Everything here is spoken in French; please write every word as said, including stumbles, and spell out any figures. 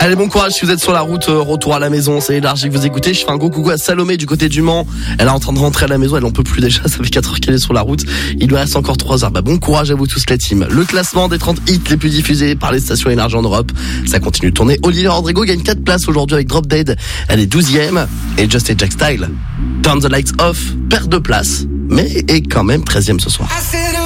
Allez, bon courage si vous êtes sur la route, euh, retour à la maison, c'est élargi que vous écoutez. Je fais un gros coucou à Salomé du côté du Mans. Elle est en train de rentrer à la maison, elle en peut plus déjà, ça fait quatre heures qu'elle est sur la route. Il lui reste encore trois heures. Bah, bon courage à vous tous la team. Le classement des trente hits les plus diffusés par les stations énergie en Europe, ça continue de tourner. Olivia Rodrigo gagne quatre places aujourd'hui avec Drop Dead. Elle est douzième. Et Just a Jack Style, Turn the Lights Off, perd deux places, mais est quand même treizième ce soir.